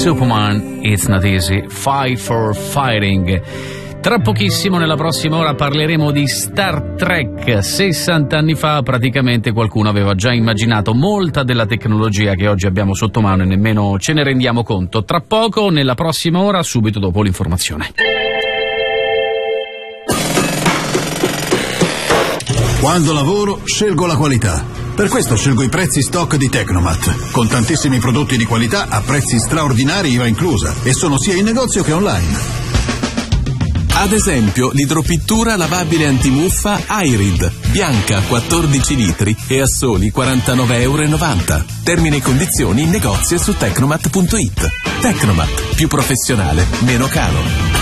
Superman, It's Not Easy, Fight for Fighting. Tra pochissimo, nella prossima ora, parleremo di Star Trek. 60 anni fa praticamente qualcuno aveva già immaginato molta della tecnologia che oggi abbiamo sotto mano e nemmeno ce ne rendiamo conto. Tra poco, nella prossima ora, subito dopo l'informazione. Quando lavoro, scelgo la qualità. Per questo scelgo i prezzi stock di Tecnomat, con tantissimi prodotti di qualità a prezzi straordinari, IVA inclusa, e sono sia in negozio che online. Ad esempio, l'idropittura lavabile antimuffa Irid, bianca 14 litri e a soli €49,90. Termini e condizioni in negozio su Tecnomat.it. Tecnomat, più professionale, meno caro.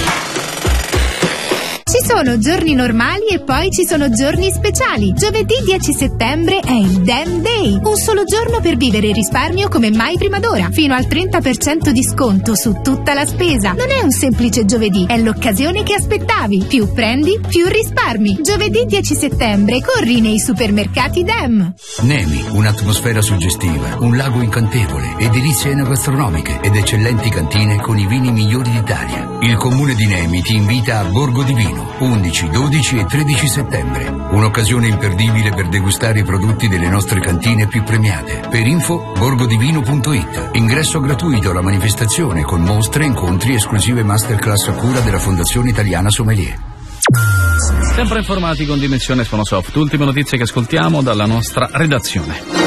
Ci sono giorni normali e poi ci sono giorni speciali. Giovedì 10 settembre è il Damn Day, un solo giorno per vivere il risparmio come mai prima d'ora. Fino al 30% di sconto su tutta la spesa. Non è un semplice giovedì, è l'occasione che aspettavi. Più prendi, più risparmi. Giovedì 10 settembre corri nei supermercati Dem. Nemi, un'atmosfera suggestiva, un lago incantevole, edilizie enogastronomiche ed eccellenti cantine con i vini migliori d'Italia. Il comune di Nemi ti invita a Borgo di Vino 11, 12 e 13 settembre. Un'occasione imperdibile per degustare i prodotti delle nostre cantine più premiate. Per info, borgodivino.it. Ingresso gratuito alla manifestazione con mostre, incontri, esclusive masterclass a cura della Fondazione Italiana Sommelier. Sempre informati con Dimensione Sonosoft. Ultime notizie che ascoltiamo dalla nostra redazione.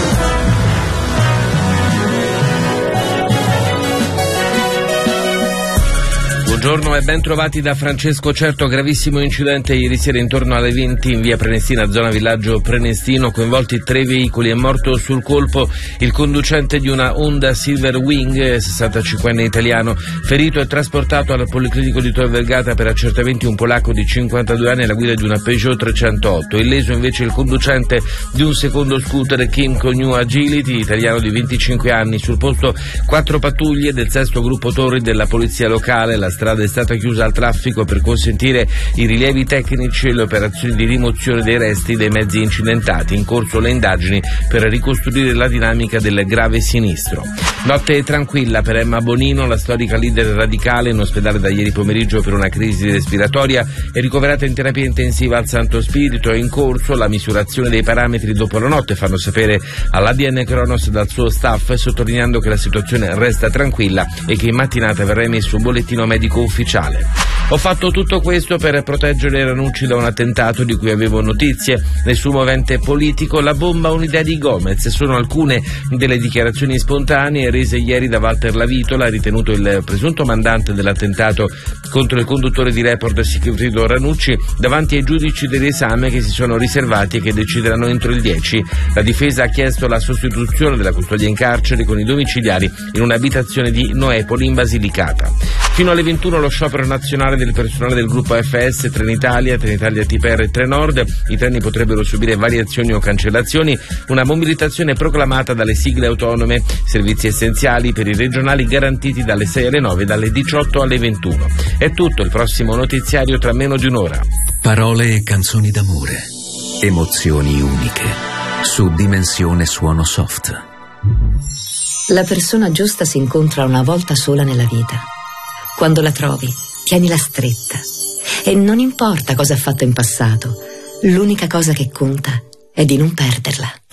Buongiorno e ben trovati da Francesco Certo. Gravissimo incidente ieri sera intorno alle 20 in via Prenestina, zona villaggio Prenestino, coinvolti 3 veicoli. È morto sul colpo il conducente di una Honda Silver Wing, 65enne italiano. Ferito e trasportato al Policlinico di Tor Vergata per accertamenti un polacco di 52 anni alla guida di una Peugeot 308. Illeso invece il conducente di un secondo scooter Kimco New Agility, italiano di 25 anni. Sul posto 4 pattuglie del 6° gruppo Torri della polizia locale. La strada è stata chiusa al traffico per consentire i rilievi tecnici e le operazioni di rimozione dei resti dei mezzi incidentati. In corso le indagini per ricostruire la dinamica del grave sinistro. Notte tranquilla per Emma Bonino, la storica leader radicale, in ospedale da ieri pomeriggio per una crisi respiratoria, è ricoverata in terapia intensiva al Santo Spirito. È in corso la misurazione dei parametri dopo la notte, fanno sapere all'ADN Cronos dal suo staff, sottolineando che la situazione resta tranquilla e che in mattinata verrà emesso un bollettino medico ufficiale. Ho fatto tutto questo per proteggere Ranucci da un attentato di cui avevo notizie. Nel suo movente politico la bomba un'idea di Gomez. Sono alcune delle dichiarazioni spontanee rese ieri da Walter Lavitola, ritenuto il presunto mandante dell'attentato contro il conduttore di Report Sigfrido Ranucci, davanti ai giudici dell'esame che si sono riservati e che decideranno entro il 10. La difesa ha chiesto la sostituzione della custodia in carcere con i domiciliari in un'abitazione di Noepoli in Basilicata. Fino alle 21 lo sciopero nazionale del personale del gruppo AFS, Trenitalia TPR e Trenord. I treni potrebbero subire variazioni o cancellazioni. Una mobilitazione proclamata dalle sigle autonome. Servizi essenziali per i regionali garantiti dalle 6 alle 9 e dalle 18 alle 21. È tutto, il prossimo notiziario tra meno di un'ora. Parole e canzoni d'amore. Emozioni uniche. Su Dimensione Suonosoft. La persona giusta si incontra una volta sola nella vita. Quando la trovi, tienila stretta. E non importa cosa ha fatto in passato, l'unica cosa che conta è di non perderla.